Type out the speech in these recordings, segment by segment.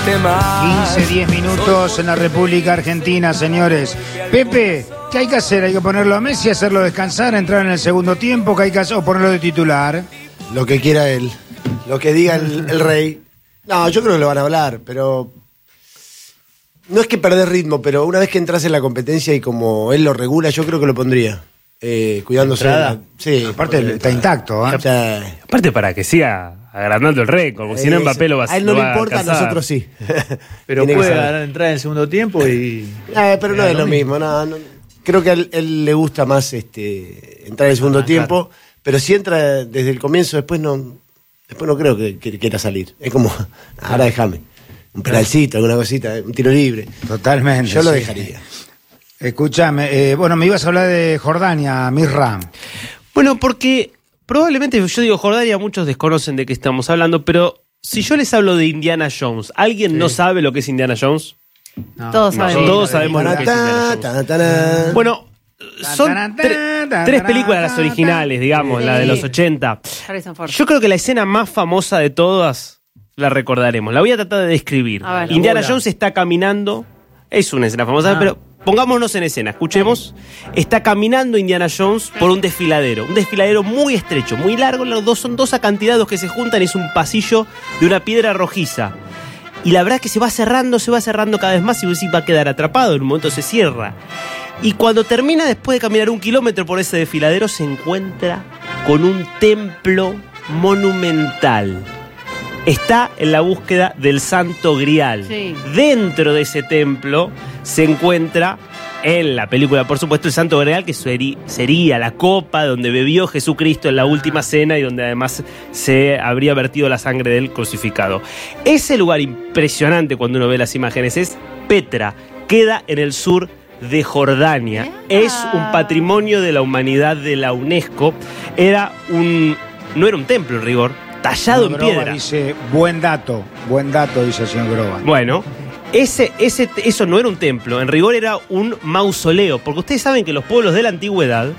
10 minutos en la República Argentina, señores. Pepe, ¿qué hay que hacer? ¿Hay que ponerlo a Messi, hacerlo descansar, entrar en el segundo tiempo? ¿Qué hay que hacer? ¿O ponerlo de titular? Lo que quiera él, lo que diga el rey. No, yo creo que lo van a hablar, pero no es que perder ritmo, pero una vez que entras en la competencia y como él lo regula, yo creo que lo pondría. Cuidándose. Sí, aparte está intacto, ¿eh? O sea, aparte para que siga agrandando el récord, porque si no Mbappé lo va a a él no le importa, a nosotros sí. Pero puede entrar en el segundo tiempo y... pero no es lo mismo. No. Creo que a él le gusta más entrar en el segundo tiempo, pero si entra desde el comienzo, después no creo que quiera salir. Es como, ahora déjame. Un penalcito, alguna cosita, un tiro libre. Totalmente. Yo lo dejaría. Escúchame, me ibas a hablar de Jordania, Mirra. Bueno, porque probablemente, yo digo Jordania, muchos desconocen de qué estamos hablando, pero si yo les hablo de Indiana Jones, ¿alguien no sabe lo que es Indiana Jones? No. Todos sabemos. Todos sabemos lo que es Indiana Jones. Bueno, son tres películas las originales, digamos, la de los 80. Yo creo que la escena más famosa de todas la recordaremos. La voy a tratar de describir. Indiana Jones está caminando, es una escena famosa, pero pongámonos en escena, escuchemos. Está caminando Indiana Jones por un desfiladero muy estrecho, muy largo. Son dos acantilados que se juntan, es un pasillo de una piedra rojiza. Y la verdad es que se va cerrando cada vez más y va a quedar atrapado, en un momento se cierra. Y cuando termina, después de caminar 1 kilómetro por ese desfiladero, se encuentra con un templo monumental. Está en la búsqueda del Santo Grial. Sí. Dentro de ese templo se encuentra, en la película por supuesto, el Santo Grial, que sería la copa donde bebió Jesucristo en la última cena y donde además se habría vertido la sangre del crucificado. Ese lugar impresionante, cuando uno ve las imágenes, es Petra. Queda en el sur de Jordania. Es un patrimonio de la humanidad de la UNESCO. No era un templo en rigor, tallado en piedra. Dice, buen dato, dice el señor Groban. Bueno, eso no era un templo, en rigor era un mausoleo, porque ustedes saben que los pueblos de la antigüedad,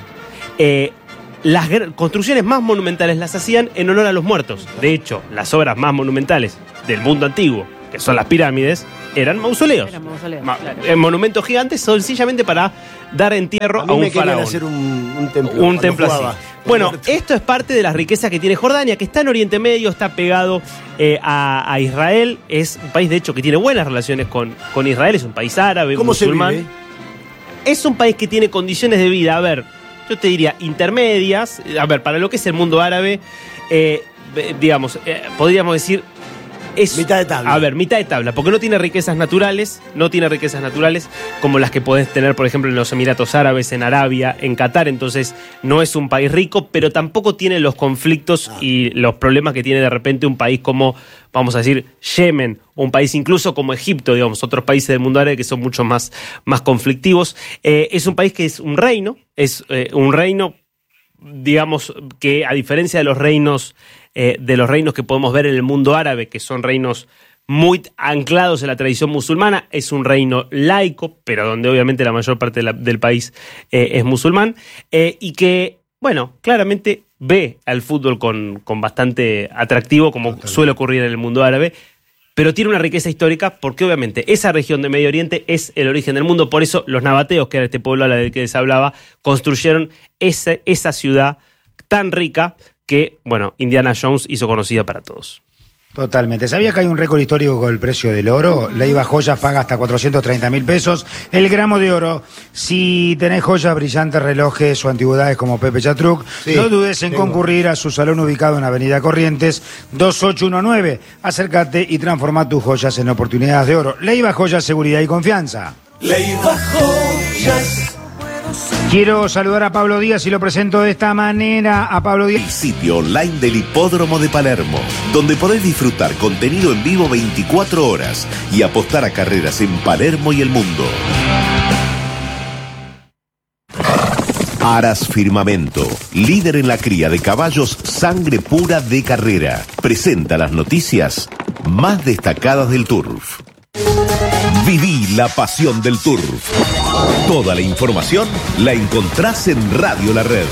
las construcciones más monumentales las hacían en honor a los muertos. De hecho, las obras más monumentales del mundo antiguo, que son las pirámides, eran mausoleos. Monumentos gigantes, sencillamente para dar entierro a un faraón. Hacer un templo. Un templo así. Bueno, esto es parte de las riquezas que tiene Jordania, que está en Oriente Medio, está pegado a Israel. Es un país, de hecho, que tiene buenas relaciones con Israel. Es un país árabe, musulmán. ¿Cómo se vive? Es un país que tiene condiciones de vida, yo te diría, intermedias. Para lo que es el mundo árabe, podríamos decir... Es, mitad de tabla. Mitad de tabla, porque no tiene riquezas naturales como las que podés tener, por ejemplo, en los Emiratos Árabes, en Arabia, en Qatar. Entonces, no es un país rico, pero tampoco tiene los conflictos y los problemas que tiene de repente un país como, vamos a decir, Yemen, o un país incluso como Egipto, digamos, otros países del mundo árabe que son mucho más conflictivos. Es un país que es un reino, digamos, que a diferencia de los reinos que podemos ver en el mundo árabe, que son reinos muy anclados en la tradición musulmana, es un reino laico, pero donde obviamente la mayor parte del país es musulmán, y que, claramente ve al fútbol con bastante atractivo, como suele ocurrir en el mundo árabe, pero tiene una riqueza histórica porque obviamente esa región de Medio Oriente es el origen del mundo. Por eso los nabateos, que era este pueblo árabe del que les hablaba, construyeron esa ciudad tan rica que, Indiana Jones hizo conocida para todos. Totalmente. ¿Sabías que hay un récord histórico con el precio del oro? Leiva Joyas paga hasta 430.000 pesos el gramo de oro. Si tenés joyas, brillantes, relojes o antigüedades como Pepe Chatruc, no dudes en concurrir a su salón ubicado en Avenida Corrientes 2819. Acércate y transforma tus joyas en oportunidades de oro. Leiva Joyas, seguridad y confianza. Leiva Joyas. Quiero saludar a Pablo Díaz y lo presento de esta manera. A Pablo Díaz. El sitio online del Hipódromo de Palermo, donde podés disfrutar contenido en vivo 24 horas y apostar a carreras en Palermo y el mundo. Aras Firmamento, líder en la cría de caballos sangre pura de carrera, presenta las noticias más destacadas del turf. Viví la pasión del turf. Toda la información la encontrás en Radio La Red.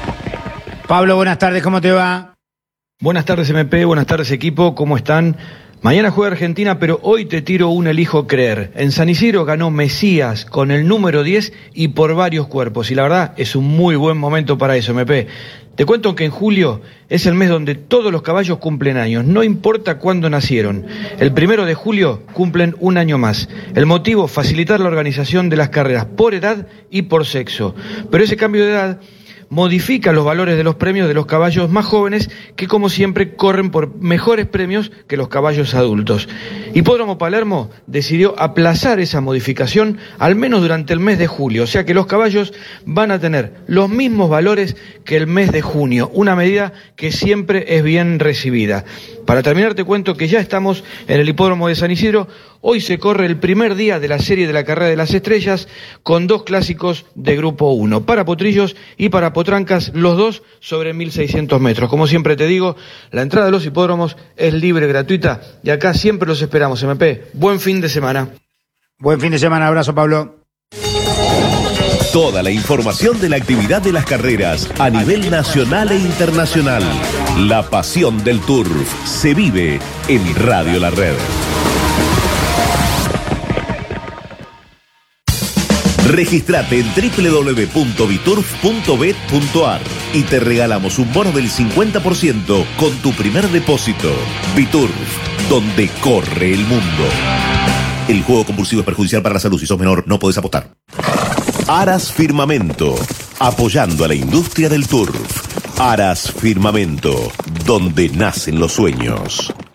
Pablo, buenas tardes, ¿cómo te va? Buenas tardes, MP, buenas tardes, equipo, ¿cómo están? Mañana juega Argentina, pero hoy te tiro un elijo creer. En San Isidro ganó Mesías con el número 10 y por varios cuerpos. Y la verdad es un muy buen momento para eso, MP. Te cuento que en julio es el mes donde todos los caballos cumplen años, no importa cuándo nacieron. El 1 de julio cumplen un año más. El motivo, facilitar la organización de las carreras por edad y por sexo. Pero ese cambio de edad modifica los valores de los premios de los caballos más jóvenes que, como siempre, corren por mejores premios que los caballos adultos. Hipódromo Palermo decidió aplazar esa modificación al menos durante el mes de julio, o sea que los caballos van a tener los mismos valores que el mes de junio, una medida que siempre es bien recibida. Para terminar, te cuento que ya estamos en el Hipódromo de San Isidro. Hoy se corre el primer día de la serie de la Carrera de las Estrellas con 2 clásicos de Grupo 1, para potrillos y para potrancas, los dos sobre 1.600 metros. Como siempre te digo, la entrada de los hipódromos es libre, gratuita, y acá siempre los esperamos, MP. Buen fin de semana. Buen fin de semana, abrazo, Pablo. Toda la información de la actividad de las carreras a nivel nacional e internacional. La pasión del turf se vive en Radio La Red. Registrate en www.biturf.bet.ar y te regalamos un bono del 50% con tu primer depósito. Biturf, donde corre el mundo. El juego compulsivo es perjudicial para la salud. Si sos menor, no podés apostar. Aras Firmamento, apoyando a la industria del turf. Aras Firmamento, donde nacen los sueños.